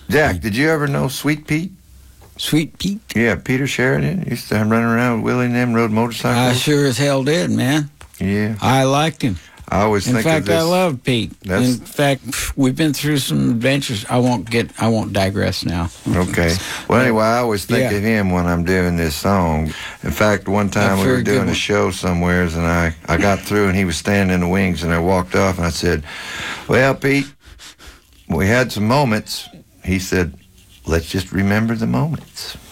Jack, did you ever know Sweet Pete? Sweet Pete? Yeah, Peter Sheridan. Used to run around with Willie and them, rode motorcycles. I sure as hell did, man. Yeah. I liked him. I always In think fact, of this. I love Pete. In fact, we've been through some adventures. I won't digress now. Okay. Well, anyway, I always think of him when I'm doing this song. In fact, one time we were doing a show somewheres, and I got through, and he was standing in the wings, and I walked off, and I said, "Well, Pete, we had some moments." He said, "Let's just remember the moments."